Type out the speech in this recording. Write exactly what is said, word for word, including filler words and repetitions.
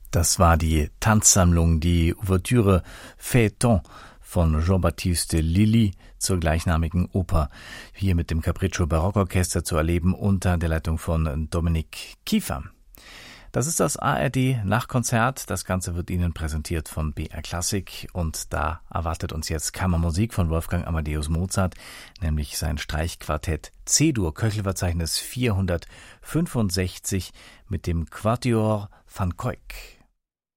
Das war die Tanzsammlung, die Ouvertüre Feuilleton von Jean-Baptiste Lully zur gleichnamigen Oper, hier mit dem Capriccio Barockorchester zu erleben unter der Leitung von Dominik Kiefer. Das ist das A R D Nachtkonzert. Das Ganze wird Ihnen präsentiert von B R Klassik und da erwartet uns jetzt Kammermusik von Wolfgang Amadeus Mozart, nämlich sein Streichquartett C-Dur, Köchelverzeichnis vierhundertfünfundsechzig mit dem Quatuor van Cuyck.